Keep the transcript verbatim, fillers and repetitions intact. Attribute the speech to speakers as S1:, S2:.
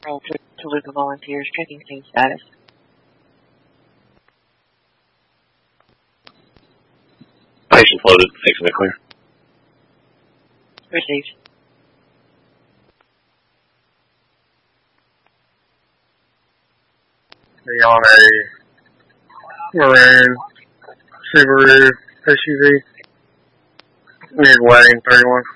S1: Roll to Toluca Volunteers, checking scene status.
S2: Patient loaded, fixing it clear.
S1: Received.
S3: Be on a maroon Subaru S U V. Midway in thirty-one.